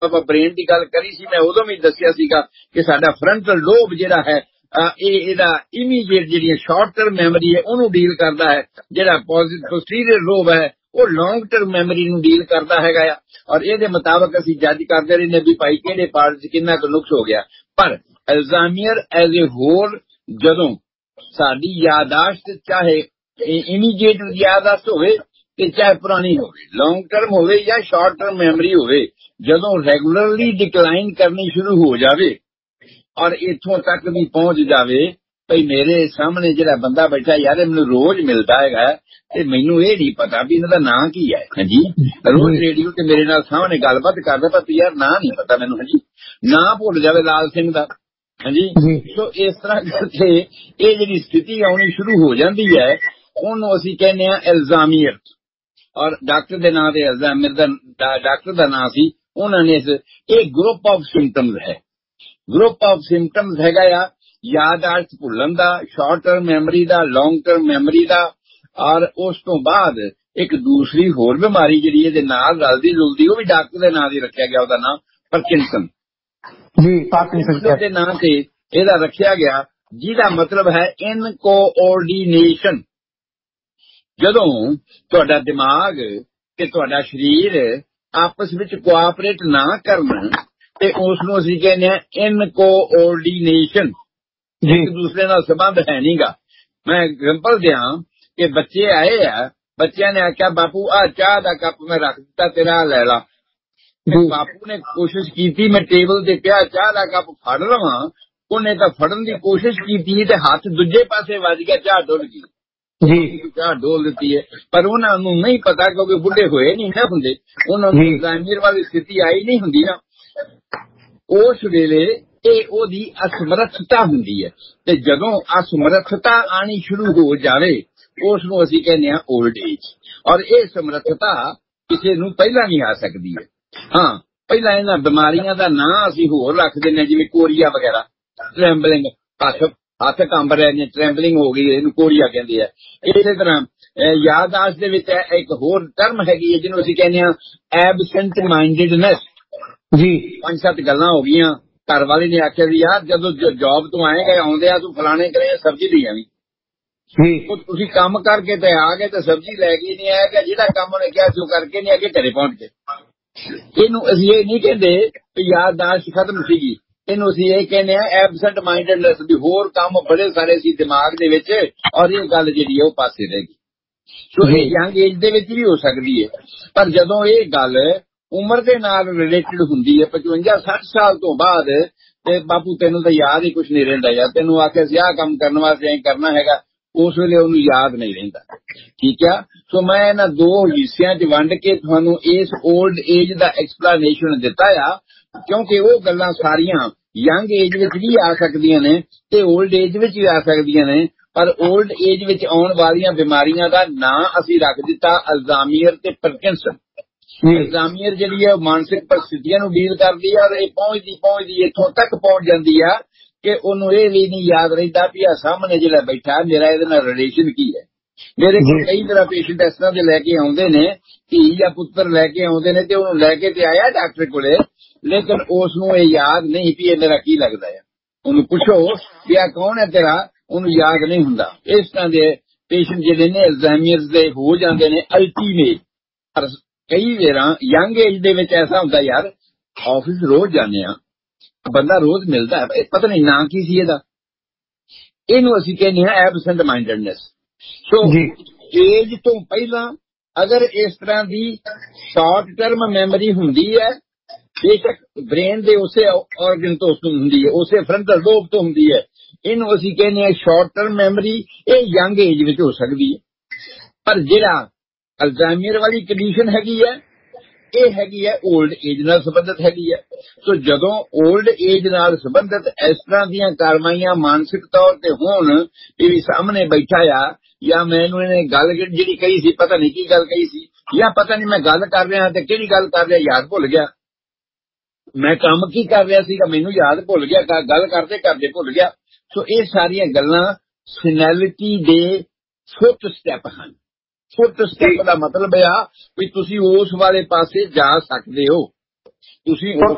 ਆਪਾਂ ਬ੍ਰੇਨ ਦੀ ਗੱਲ ਕਰੀ ਸੀ, ਮੈਂ ਉਦੋਂ ਵੀ ਦੱਸਿਆ ਸੀਗਾ ਕਿ ਸਾਡਾ ਫਰੰਟਲ ਲੋਬ ਜਿਹੜਾ ਹੈ ਇਹਦਾ ਇਮੀਡੀਏਟ ਜਿਹੜੀਆਂ ਸ਼ਾਰਟ ਟਰਮ ਮੈਮਰੀ ਹੈ ਉਹਨੂੰ ਡੀਲ ਕਰਦਾ ਹੈ। ਜਿਹੜਾ ਪੋਸਟੀਰੀਅਰ ਲੋਬ ਹੈ ਉਹ ਲੌਂਗ ਟਰਮ ਮੈਮਰੀ ਨੂੰ ਡੀਲ ਕਰਦਾ ਹੈਗਾ ਆ। ਔਰ ਇਹਦੇ ਮੁਤਾਬਕ ਅਸੀਂ ਜੱਜ ਕਰਦੇ ਰਹਿੰਦੇ ਵੀ ਭਾਈ ਕਿਹੜੇ ਪਾਰਟ 'ਚ ਕਿੰਨਾ ਕੁ ਨੁਕਸ ਹੋ ਗਿਆ। ਪਰ ਅਲਜ਼ਾਈਮਰ ਐਜ਼ ਏ ਹੋਲ, ਜਦੋਂ ਸਾਡੀ ਯਾਦਾਸ਼ਤ ਚਾਹੇ ਇਮੀਡੀਏਟ ਯਾਦਾਸ਼ਤ ਹੋਵੇ ਤੇ ਚਾਹੇ ਪੁਰਾਣੀ ਹੋਵੇ, ਲੌਂਗ ਟਰਮ ਹੋਵੇ ਜਾਂ ਸ਼ਾਰਟ ਟਰਮ ਮੈਮਰੀ ਹੋਵੇ, ਜਦੋਂ ਰੈਗੂਲਰਲੀ ਡਿਕਲਾਈਨ ਕਰਨੀ ਸ਼ੁਰੂ ਹੋ ਜਾਵੇ ਔਰ ਇੱਥੋਂ ਤੱਕ ਵੀ ਪਹੁੰਚ ਜਾਵੇ ਭਈ ਮੇਰੇ ਸਾਹਮਣੇ ਜਿਹੜਾ ਬੰਦਾ ਬੈਠਾ ਯਾਰ ਇਹ ਮੈਨੂੰ ਰੋਜ਼ ਮਿਲਦਾ ਹੈਗਾ ਤੇ ਮੈਨੂੰ ਇਹ ਨਹੀਂ ਪਤਾ ਵੀ ਇਹਨਾਂ ਦਾ ਨਾਂ ਕੀ ਹੈ। ਹਾਂਜੀ, ਰੋਜ਼ ਰੇਡੀਓ ਤੇ ਮੇਰੇ ਨਾਲ ਸਾਹਮਣੇ ਗੱਲਬਾਤ ਕਰਦਾ ਪਰ ਯਾਰ ਨਾਂ ਨਹੀਂ ਪਤਾ ਮੈਨੂੰ। ਹਾਂਜੀ, ਨਾਂ ਭੁੱਲ ਜਾਵੇ ਲਾਲ ਸਿੰਘ ਦਾ। ਹਾਂਜੀ, ਸੋ ਇਸ ਤਰ੍ਹਾਂ ਕਰਕੇ ਇਹ ਜਿਹੜੀ ਸਥਿਤੀ ਆਉਣੀ ਸ਼ੁਰੂ ਹੋ ਜਾਂਦੀ ਹੈ ਉਹਨੂੰ ਅਸੀਂ ਕਹਿੰਦੇ ਹਾਂ ਅਲਜ਼ਾਈਮਰ। ਔਰ ਡਾਕਟਰ ਦੇ ਨਾਂ ਤੇ ਅਲਜ਼ਾਈਮਰ ਦਾ ਡਾਕਟਰ ਦਾ ਨਾਂ ਸੀ। ਉਹਨਾਂ ਨੇ ਇਹ ਗਰੁੱਪ ਆਫ ਸਿੰਪਟਮਸ ਹੈ। ਗਰੁੱਪ ਆਫ ਸਿੰਪਟਮਸ ਹੈਗਾ ਆ ਯਾਦਾਸ਼ਤ ਭੁੱਲਣ ਦਾ, ਸ਼ਾਰਟ ਟਰਮ ਮੈਮਰੀ ਦਾ, ਲੌਂਗ ਟਰਮ ਮੈਮਰੀ ਦਾ। ਔਰ ਉਸ ਤੋਂ ਬਾਅਦ ਇੱਕ ਦੂਸਰੀ ਹੋਰ ਬਿਮਾਰੀ ਜਿਹੜੀ ਇਹਦੇ ਨਾਲ ਰਲਦੀ ਜੁਲਦੀ, ਉਹ ਵੀ ਡਾਕਟਰ ਦੇ ਨਾਂ ਦੀ ਰੱਖਿਆ ਗਿਆ, ਉਹਦਾ ਨਾਮ ਪਾਰਕਿੰਸਨ ਦੇ ਨਾਂ ਤੇ ਇਹਦਾ ਰੱਖਿਆ ਗਿਆ, ਜਿਹਦਾ ਮਤਲਬ ਹੈ ਇਨਕੋਆਰਡੀਨੇਸ਼ਨ। ਜਦੋਂ ਤੁਹਾਡਾ ਦਿਮਾਗ ਤੇ ਤੁਹਾਡਾ ਸਰੀਰ ਆਪਸ ਵਿੱਚ ਕੋਆਪਰੇਟ ਨਾ ਕਰਨ ਤੇ ਉਸ ਨੂੰ ਅਸੀਂ ਕਹਿੰਦੇ ਹਾਂ ਇਨਕੋਆਰਡੀਨੇਸ਼ਨ, ਇੱਕ ਦੂਸਰੇ ਨਾਲ ਸੰਬੰਧ ਹੈ ਨਹੀਂਗਾ। ਮੈਂ ਐਗਜ਼ਾਮਪਲ ਦਿਆਂ ਕਿ ਬੱਚੇ ਆਏ ਆ, ਬੱਚਿਆਂ ਨੇ ਆਖਿਆ ਬਾਪੂ ਆਹ ਚਾਹ ਦਾ ਕੱਪ ਮੈਂ ਰੱਖ ਦਿੱਤਾ ਤੇਰਾ ਲੈ ਲਾ। ਬਾਪੂ ਨੇ ਕੋਸ਼ਿਸ਼ ਕੀਤੀ ਮੈਂ ਟੇਬਲ ਤੇ ਪਿਆ ਚਾਹ ਦਾ ਕੱਪ ਫੜ ਲਵਾਂ, ਉਹਨੇ ਤਾਂ ਫੜਨ ਦੀ ਕੋਸ਼ਿਸ਼ ਕੀਤੀ ਤੇ ਹੱਥ ਦੂਜੇ ਪਾਸੇ ਵੱਜ ਗਿਆ, ਚਾਹ ਡੁੱਲ ਗਈ। ਚਾਹ ਡੋਲ ਦਿੱਤੀ ਹੈ, ਪਰ ਉਹਨਾਂ ਨੂੰ ਨਹੀਂ ਪਤਾ ਕਿਉਂਕਿ ਬੁੱਢੇ ਹੋਏ ਨਹੀਂ ਨਾ ਹੁੰਦੇ, ਉਹਨਾਂ ਨੂੰ ਅਲਜ਼ਾਈਮਰ ਵਾਲੀ ਸਥਿਤੀ ਆਈ ਨਹੀਂ ਹੁੰਦੀ ਨਾ। ਉਸ ਵੇਲੇ ਇਹ ਉਹਦੀ ਅਸਮਰਥਤਾ ਹੁੰਦੀ ਹੈ ਤੇ ਜਦੋਂ ਅਸਮਰਥਤਾ ਆਣੀ ਸ਼ੁਰੂ ਹੋ ਜਾਵੇ ਉਸ ਨੂੰ ਅਸੀਂ ਕਹਿੰਦੇ ਹਾਂ 올ਡ ਏਜ। ਔਰ ਇਹ ਸਮਰੱਥਤਾ ਕਿਸੇ ਨੂੰ ਪਹਿਲਾਂ ਨਹੀਂ ਆ ਸਕਦੀ ਹੈ। ਹਾਂ, ਪਹਿਲਾਂ ਇਹਨਾਂ ਬਿਮਾਰੀਆਂ ਦਾ ਨਾਂ ਅਸੀਂ ਹੋਰ ਰੱਖ ਦਿੰਦੇ ਹਾਂ, ਜਿਵੇਂ ਕੋਰੀਆ ਵਗੈਰਾ, ਟ੍ਰੈਂਬਲਿੰਗ, ਹੱਥ ਕੰਬ ਰਹੇ ਨੇ, ਟ੍ਰੈਂਬਲਿੰਗ ਹੋ ਗਈ, ਇਹਨੂੰ ਕੋਰੀਆ ਕਹਿੰਦੇ ਆ। ਇਸੇ ਤਰ੍ਹਾਂ ਯਾਦਾਸ਼ਤ ਦੇ ਵਿੱਚ ਇੱਕ ਹੋਰ ਟਰਮ ਹੈਗੀ ਹੈ ਜਿਹਨੂੰ ਅਸੀਂ ਕਹਿੰਦੇ ਹਾਂ ਐਬਸੈਂਟ ਮਾਈਂਡਡਨੈਸ। ਜੀ 5-7 ਗੱਲਾਂ ਹੋ ਗਈਆਂ। ਘਰ ਵਾਲੇ ਨੇ ਆਖਿਆ ਵੀ ਯਾਰ ਜਦੋਂ ਜੌਬ ਤੋਂ ਆਏਗਾ ਆਉਂਦੇ ਆ ਤੂੰ ਫਲਾਣੇ ਕਰੇ ਸਬਜ਼ੀ ਲਈ ਆਵੀਂ। ਤੁਸੀਂ ਕੰਮ ਕਰਕੇ ਤੇ ਆ ਗਏ ਤੇ ਸਬਜ਼ੀ ਲੈ ਕੇ ਨਹੀਂ ਆਏਗਾ, ਜਿਹੜਾ ਕੰਮ ਉਹਨੇ ਕਿਹਾ ਸੀ ਉਹ ਕਰਕੇ ਨਹੀਂ ਆ ਕੇ ਘਰੇ ਪਹੁੰਚ ਗਏ। ਇਹਨੂੰ ਅਸੀਂ ਇਹ ਨਹੀਂ ਕਹਿੰਦੇ ਵੀ ਯਾਦਾਸ਼ਤ ਖਤਮ ਸੀਗੀ, ਇਹਨੂੰ ਅਸੀਂ ਇਹ ਕਹਿੰਦੇ ਆ ਐਬਸੈਂਟ ਮਾਈਂਡਡਨੈਸ, ਵੀ ਹੋਰ ਕੰਮ ਬੜੇ ਸਾਰੇ ਸੀ ਦਿਮਾਗ ਦੇ ਵਿੱਚ ਔਰ ਇਹ ਗੱਲ ਜਿਹੜੀ ਹੈ ਉਹ ਪਾਸੇ ਰਹਿ ਗਈ। ਸੋ ਇਹ ਯੰਗ ਏਜ ਦੇ ਵਿੱਚ ਵੀ ਹੋ ਸਕਦੀ ਹੈ, ਪਰ ਜਦੋਂ ਇਹ ਗੱਲ ਉਮਰ ਦੇ ਨਾਲ ਰਿਲੇਟਡ ਹੁੰਦੀ ਹੈ 55-60 ਸਾਲ ਤੋਂ ਬਾਅਦ, ਤੇ ਬਾਪੂ ਤੈਨੂੰ ਤਾਂ ਯਾਦ ਹੀ ਕੁਛ ਨਹੀਂ ਰਹਿੰਦਾ ਯਾਰ, ਤੈਨੂੰ ਆਖਿਆ ਸੀ ਆਹ ਕੰਮ ਕਰਨ ਵਾਸਤੇ ਐਂ ਕਰਨਾ ਹੈਗਾ, ਉਸ ਵੇਲੇ ਉਹਨੂੰ ਯਾਦ ਨਹੀਂ ਰਹਿੰਦਾ। ਠੀਕ ਆ, ਸੋ ਮੈਂ ਇਹਨਾਂ ਦੋ ਹਿੱਸਿਆਂ 'ਚ ਵੰਡ ਕੇ ਤੁਹਾਨੂੰ ਇਸ 올ਡ ਏਜ ਦਾ ਐਕਸਪਲੇਨੇਸ਼ਨ ਦਿੱਤਾ ਆ, ਕਿਉਂਕਿ ਉਹ ਗੱਲਾਂ ਸਾਰੀਆਂ ਯੰਗ ਏਜ ਵਿੱਚ ਵੀ ਆ ਸਕਦੀਆਂ ਨੇ ਤੇ 올ਡ ਏਜ ਵਿੱਚ ਵੀ ਆ ਸਕਦੀਆਂ ਨੇ। ਪਰ 올ਡ ਏਜ ਵਿੱਚ ਆਉਣ ਵਾਲੀਆਂ ਬਿਮਾਰੀਆਂ ਦਾ ਨਾਂ ਅਸੀਂ ਰੱਖ ਦਿੱਤਾ ਅਲਜ਼ਾਈਮਰ ਤੇ ਪਾਰਕਿੰਸਨ। ਅਲਜ਼ਾਈਮਰ ਜਿਹੜੀ ਹੈ ਮਾਨਸਿਕ ਪਰਿਸਥਿਤੀਆਂ ਨੂੰ ਡੀਲ ਕਰਦੀ ਹੈ ਔਰ ਇਹ ਪਹੁੰਚਦੀ ਇੱਥੋਂ ਤੱਕ ਪਹੁੰਚ ਜਾਂਦੀ ਆ ਕਿ ਉਹਨੂੰ ਇਹ ਵੀ ਨਹੀਂ ਯਾਦ ਰਹਿੰਦਾ ਵੀ ਆ ਸਾਹਮਣੇ ਜਿਹੜਾ ਬੈਠਾ ਮੇਰਾ ਇਹਦੇ ਨਾਲ ਰਿਲੇਸ਼ਨ ਕੀ ਹੈ। ਮੇਰੇ ਕੋਲ ਕਈ ਤਰ੍ਹਾਂ ਪੇਸ਼ੈਂਟ ਇਸ ਤਰ੍ਹਾਂ ਦੇ ਲੈ ਕੇ ਆਉਂਦੇ ਨੇ, ਧੀ ਜਾਂ ਪੁੱਤਰ ਲੈ ਕੇ ਆਉਂਦੇ ਨੇ ਤੇ ਉਹਨੂੰ ਲੈ ਕੇ ਤੇ ਆਇਆ ਡਾਕਟਰ ਕੋਲੇ, ਲੇਕਿਨ ਉਸ ਨੂੰ ਇਹ ਯਾਦ ਨਹੀਂ ਵੀ ਇਹ ਮੇਰਾ ਕੀ ਲੱਗਦਾ ਹੈ। ਉਹਨੂੰ ਪੁੱਛੋ ਵੀ ਆ ਕੌਣ ਹੈ ਤੇਰਾ, ਉਹਨੂੰ ਯਾਦ ਨਹੀਂ ਹੁੰਦਾ। ਇਸ ਤਰ੍ਹਾਂ ਦੇ ਪੇਸ਼ੈਂਟ ਜਿਹੜੇ ਨੇ ਅਲਜ਼ਾਈਮਰ ਦੇ ਹੋ ਜਾਂਦੇ ਨੇ ਅਲਟੀਮੇਟ। ਪਰ ਕਈ ਵਾਰਾਂ ਯੰਗ ਏਜ ਦੇ ਵਿੱਚ ਐਸਾ ਹੁੰਦਾ ਯਾਰ, ਆਫਿਸ ਰੋਜ਼ ਜਾਂਦੇ ਆ, ਬੰਦਾ ਰੋਜ਼ ਮਿਲਦਾ, ਪਤਾ ਨਹੀਂ ਨਾਂ ਕੀ ਸੀ ਇਹਦਾ, ਇਹਨੂੰ ਅਸੀਂ ਕਹਿੰਦੇ ਹਾਂ ਐਬਸੈਂਟ ਮਾਈਂਡਡਨੈਸ। ਸੋ ਏਜ ਤੋਂ ਪਹਿਲਾਂ ਅਗਰ ਇਸ ਤਰ੍ਹਾਂ ਦੀ ਸ਼ਾਰਟ ਟਰਮ ਮੈਮਰੀ ਹੁੰਦੀ ਹੈ, ਬੇਸ਼ੱਕ ਬ੍ਰੇਨ ਦੇ ਉਸੇ ਆਰਗਨ ਤੋਂ ਹੁੰਦੀ ਹੈ, ਉਸੇ ਫਰੰਟਲ ਲੋਬ ਤੋਂ ਹੁੰਦੀ ਹੈ, ਇਹਨੂੰ ਅਸੀਂ ਕਹਿੰਦੇ ਹਾਂ ਸ਼ਾਰਟ ਟਰਮ ਮੈਮਰੀ। ਇਹ ਯੰਗ ਏਜ ਵਿੱਚ ਹੋ ਸਕਦੀ ਹੈ। ਪਰ ਜਿਹੜਾ ਅਲਜ਼ਾਈਮਰ ਵਾਲੀ ਕੰਡੀਸ਼ਨ ਹੈਗੀ ਹੈ ਇਹ ਹੈਗੀ ਹੈ 올ਡ ਏਜ ਨਾਲ ਸੰਬੰਧਿਤ ਹੈਗੀ ਹੈ। ਸੋ ਜਦੋਂ 올ਡ ਏਜ ਨਾਲ ਸੰਬੰਧਿਤ ਇਸ ਤਰ੍ਹਾਂ ਦੀਆਂ ਕਾਰਵਾਈਆਂ ਮਾਨਸਿਕ ਤੌਰ ਤੇ ਹੋਣ, ਇਹ ਵੀ ਸਾਹਮਣੇ ਬੈਠਾ ਆ ਜਾਂ ਮੈਨੂੰ ਇਹਨੇ ਗੱਲ ਜਿਹੜੀ ਕਹੀ ਸੀ ਪਤਾ ਨਹੀਂ ਕੀ ਗੱਲ ਕਹੀ ਸੀ, ਜਾਂ ਪਤਾ ਨਹੀਂ ਮੈਂ ਗੱਲ ਕਰ ਰਿਹਾ ਤੇ ਕਿਹੜੀ ਗੱਲ ਕਰ ਰਿਹਾ ਯਾਦ ਭੁੱਲ ਗਿਆ, ਮੈਂ ਕੰਮ ਕੀ ਕਰ ਰਿਹਾ ਸੀਗਾ ਮੈਨੂੰ ਯਾਦ ਭੁੱਲ ਗਿਆ, ਗੱਲ ਕਰਦੇ ਕਰਦੇ ਭੁੱਲ ਗਿਆ। ਸੋ ਇਹ ਸਾਰੀਆਂ ਗੱਲਾਂ ਸੈਨੈਲਿਟੀ ਦੇ ਫੁੱਟ ਸਟੈਪ ਹਨ। ਫੁੱਟ ਸਟੈਪ ਦਾ ਮਤਲਬ ਆ ਵੀ ਤੁਸੀਂ ਉਸ ਵਾਲੇ ਪਾਸੇ ਜਾ ਸਕਦੇ ਹੋ, ਤੁਸੀਂ